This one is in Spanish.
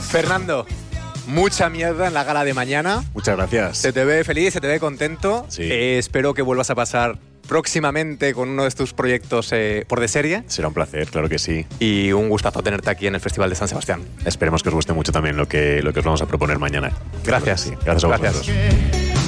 Fernando, mucha mierda en la gala de mañana. Muchas gracias. Se te ve feliz, se te ve contento. Sí. Espero que vuelvas a pasar próximamente con uno de tus proyectos por de serie. Será un placer, claro que sí. Y un gustazo tenerte aquí en el Festival de San Sebastián. Esperemos que os guste mucho también lo que os vamos a proponer mañana. Gracias. Sí. Gracias a vosotros.